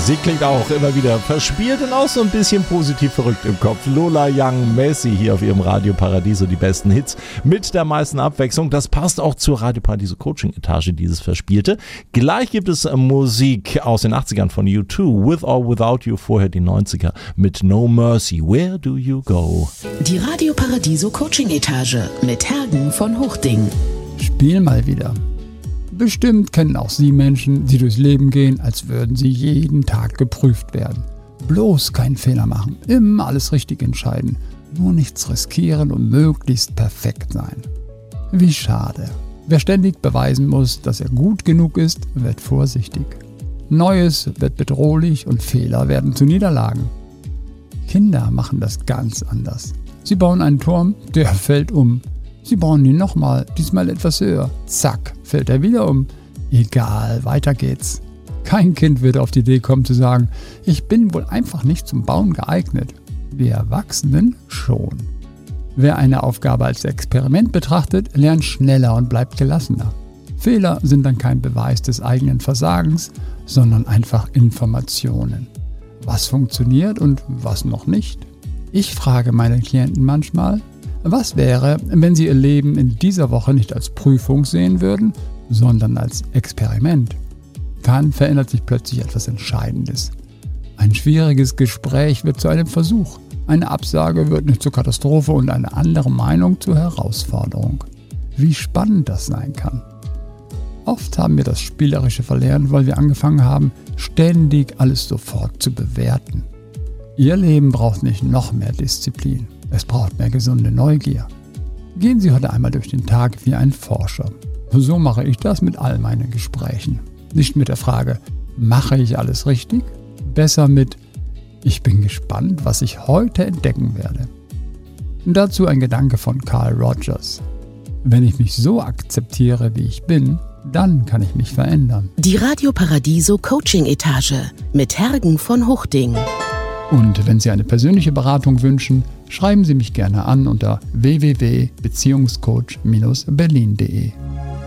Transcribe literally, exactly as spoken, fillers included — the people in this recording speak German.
Sie klingt auch immer wieder verspielt und auch so ein bisschen positiv verrückt im Kopf. Lola Young Messi hier auf ihrem Radio Paradiso, die besten Hits mit der meisten Abwechslung. Das passt auch zur Radio Paradiso Coaching Etage, dieses Verspielte. Gleich gibt es Musik aus den achtzigern von U zwei, With or Without You, vorher die neunziger mit No Mercy, Where Do You Go? Die Radio Paradiso Coaching Etage mit Hergen von Hochding. Spiel mal wieder. Bestimmt kennen auch Sie Menschen, die durchs Leben gehen, als würden sie jeden Tag geprüft werden. Bloß keinen Fehler machen, immer alles richtig entscheiden, nur nichts riskieren und möglichst perfekt sein. Wie schade. Wer ständig beweisen muss, dass er gut genug ist, wird vorsichtig. Neues wird bedrohlich und Fehler werden zu Niederlagen. Kinder machen das ganz anders. Sie bauen einen Turm, der fällt um. Sie bauen ihn nochmal, diesmal etwas höher. Zack, fällt er wieder um. Egal, weiter geht's. Kein Kind wird auf die Idee kommen zu sagen, ich bin wohl einfach nicht zum Bauen geeignet. Wir Erwachsenen schon. Wer eine Aufgabe als Experiment betrachtet, lernt schneller und bleibt gelassener. Fehler sind dann kein Beweis des eigenen Versagens, sondern einfach Informationen. Was funktioniert und was noch nicht? Ich frage meine Klienten manchmal, was wäre, wenn sie ihr Leben in dieser Woche nicht als Prüfung sehen würden, sondern als Experiment? Dann verändert sich plötzlich etwas Entscheidendes. Ein schwieriges Gespräch wird zu einem Versuch. Eine Absage wird nicht zur Katastrophe und eine andere Meinung zur Herausforderung. Wie spannend das sein kann. Oft haben wir das Spielerische verlernt, weil wir angefangen haben, ständig alles sofort zu bewerten. Ihr Leben braucht nicht noch mehr Disziplin. Es braucht mehr gesunde Neugier. Gehen Sie heute einmal durch den Tag wie ein Forscher. So mache ich das mit all meinen Gesprächen. Nicht mit der Frage, mache ich alles richtig? Besser mit, ich bin gespannt, was ich heute entdecken werde. Und dazu ein Gedanke von Carl Rogers. Wenn ich mich so akzeptiere, wie ich bin, dann kann ich mich verändern. Die Radio Paradiso Coaching Etage mit Hergen von Hochding. Und wenn Sie eine persönliche Beratung wünschen, schreiben Sie mich gerne an unter w w w punkt beziehungscoach Bindestrich berlin punkt de.